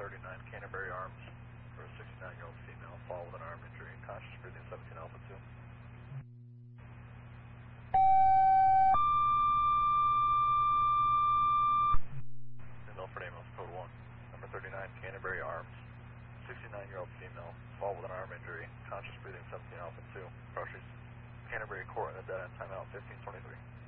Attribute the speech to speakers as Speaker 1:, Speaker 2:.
Speaker 1: 39 Canterbury Arms for a 69-year-old female, fall with an arm injury, conscious breathing 17 Alpha 2. Milford Ambulance Code 1, number 39 Canterbury Arms, 69-year-old female, fall with an arm injury, conscious breathing 17 Alpha 2. Approaches Canterbury Court in the dead end, timeout 1523.